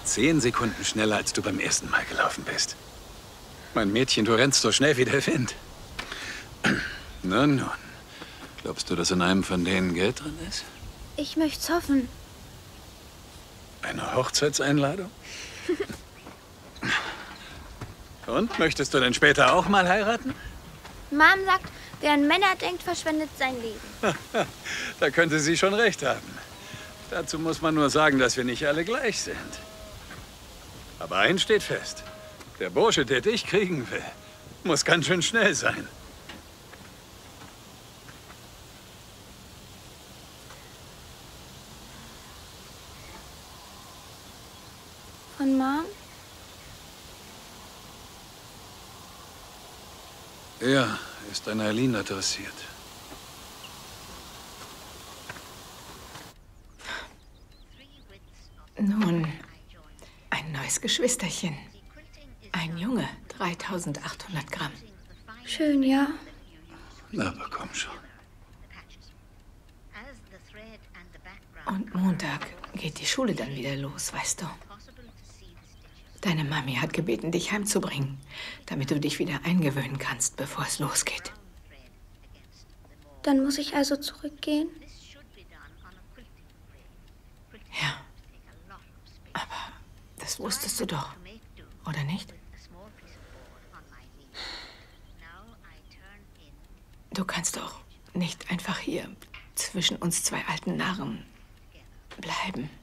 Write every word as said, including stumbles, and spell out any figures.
Zehn Sekunden schneller, als du beim ersten Mal gelaufen bist. Mein Mädchen, du rennst so schnell wie der Wind. Nun, nun. Glaubst du, dass in einem von denen Geld drin ist? Ich möcht's hoffen. Eine Hochzeitseinladung? Und, möchtest du denn später auch mal heiraten? Mom sagt, wer an Männer denkt, verschwendet sein Leben. Da könnte sie schon recht haben. Dazu muss man nur sagen, dass wir nicht alle gleich sind. Aber eins steht fest. Der Bursche, der dich kriegen will, muss ganz schön schnell sein. Von Mom? Ja, ist an Eileen adressiert. Nun, ein neues Geschwisterchen. Ein Junge, dreitausendachthundert Gramm. Schön, ja. Na, aber komm schon. Und Montag geht die Schule dann wieder los, weißt du. Deine Mami hat gebeten, dich heimzubringen, damit du dich wieder eingewöhnen kannst, bevor es losgeht. Dann muss ich also zurückgehen? Ja. Aber das wusstest du doch, oder nicht? Du kannst doch nicht einfach hier zwischen uns zwei alten Narren bleiben.